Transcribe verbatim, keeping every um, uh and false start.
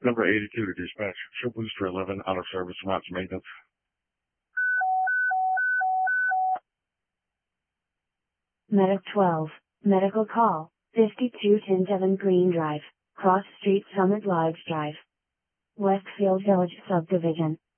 Number eighty-two to dispatch. Show booster eleven out of service, amounts maintenance. Medic twelve. Medical call. fifty-two ten Devon Green Drive. Cross Street Summit Lodge Drive. Westfield Village Subdivision.